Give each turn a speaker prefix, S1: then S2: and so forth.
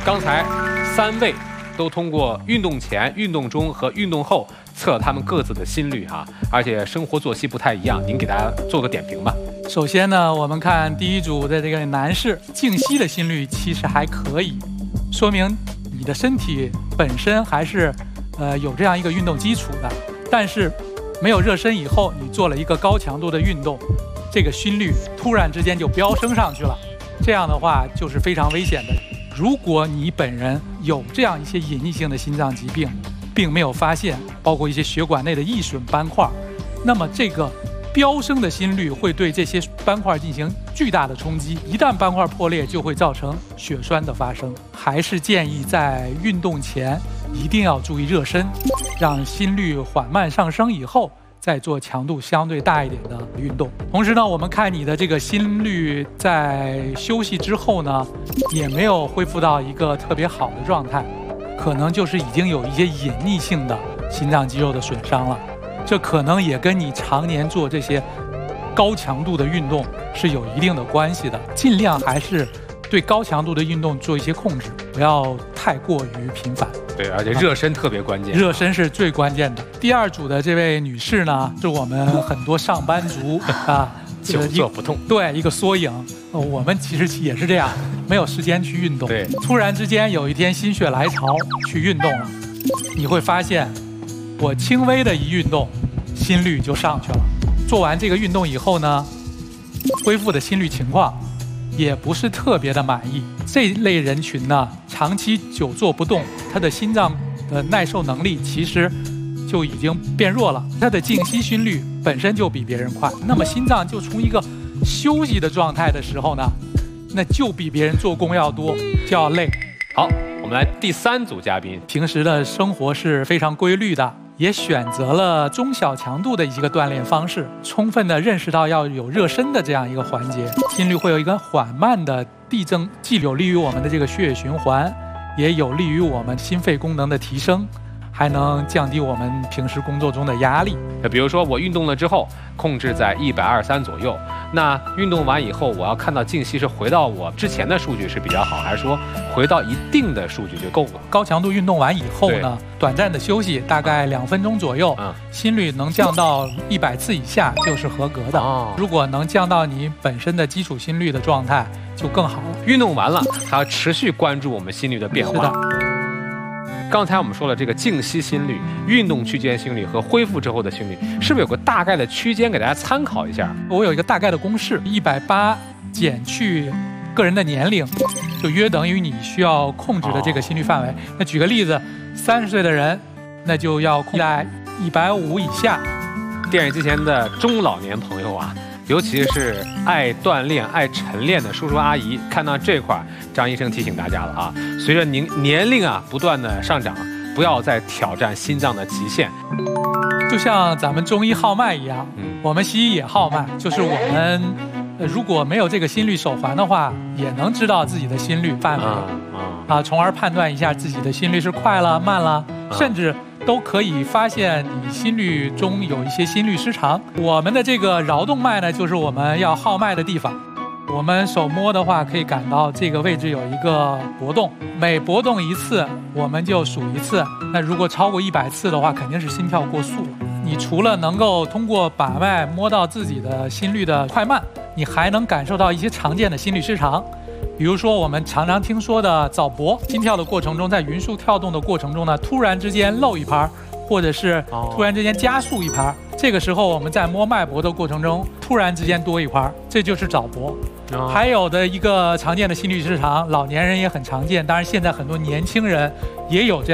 S1: 刚才3位都通过运动前、运动中和运动后测了他们各自的心率哈，而且生活作息不太一样，您给大家做个点评吧。
S2: 首先呢，我们看第一组的这个男士静息的心率其实还可以，说明你的身体本身还是有这样一个运动基础的，但是没有热身以后，你做了一个高强度的运动，这个心率突然之间就飙升上去了，这样的话就是非常危险的。如果你本人有这样一些隐匿性的心脏疾病，并没有发现，包括一些血管内的易损斑块，那么这个飙升的心率会对这些斑块进行巨大的冲击，一旦斑块破裂，就会造成血栓的发生。还是建议在运动前一定要注意热身，让心率缓慢上升以后，再做强度相对大一点的运动。同时呢，我们看你的这个心率在休息之后呢，也没有恢复到一个特别好的状态，可能就是已经有一些隐匿性的心脏肌肉的损伤了。这可能也跟你常年做这些高强度的运动是有一定的关系的。尽量还是对高强度的运动做一些控制，不要太过于频繁。
S1: 对，而且热身特别关键，
S2: 热身是最关键的。第二组的这位女士呢，是我们很多上班族啊，
S1: 久坐不动，
S2: 对，一个缩影。我们其实也是这样，没有时间去运动。
S1: 对，
S2: 突然之间有一天心血来潮去运动了，你会发现，我轻微的一运动，心率就上去了。做完这个运动以后呢，恢复的心率情况也不是特别的满意。这类人群呢，长期久坐不动，他的心脏的耐受能力其实就已经变弱了，他的静息心率本身就比别人快，那么心脏就从一个休息的状态的时候呢，那就比别人做工要多，就要累。
S1: 好，我们来第3组嘉宾，
S2: 平时的生活是非常规律的，也选择了中小强度的一个锻炼方式，充分的认识到要有热身的这样一个环节，心率会有一个缓慢的递增，既有利于我们的这个血液循环，也有利于我们心肺功能的提升，还能降低我们平时工作中的压力。
S1: 比如说我运动了之后，控制在123左右，那运动完以后，我要看到静息是回到我之前的数据是比较好，还是说回到一定的数据就够了？
S2: 高强度运动完以后呢，短暂的休息，大概2分钟左右，心率能降到100次以下就是合格的。如果能降到你本身的基础心率的状态，就更好了。
S1: 运动完了，还要持续关注我们心率的变化。
S2: 是的。
S1: 刚才我们说了这个静息心率、运动区间心率和恢复之后的心率，是不是有个大概的区间给大家参考一下？
S2: 我有一个大概的公式，180减去个人的年龄，就约等于你需要控制的这个心率范围。那举个例子，30岁的人，那就要控制在150以下。
S1: 电视机前的中老年朋友啊，尤其是爱锻炼、爱晨练的叔叔阿姨，看到这块，张医生提醒大家了啊，随着您年龄啊不断的上涨，不要再挑战心脏的极限。
S2: 就像咱们中医号脉一样，我们西医也号脉，就是我们如果没有这个心率手环的话，也能知道自己的心率范围从而判断一下自己的心率是快了、慢了，甚至都可以发现你心率中有一些心律失常。我们的这个桡动脉呢，就是我们要号脉的地方。我们手摸的话，可以感到这个位置有一个搏动，每搏动一次，我们就数一次。那如果超过100次的话，肯定是心跳过速了。你除了能够通过把脉摸到自己的心率的快慢，你还能感受到一些常见的心律失常。比如说我们常常听说的早搏，心跳的过程中，在匀速跳动的过程中呢，突然之间漏一拍，或者是突然之间加速一拍，这个时候我们在摸脉搏的过程中，突然之间多一拍，这就是早搏。还有的一个常见的心律失常，老年人也很常见，当然现在很多年轻人也有这样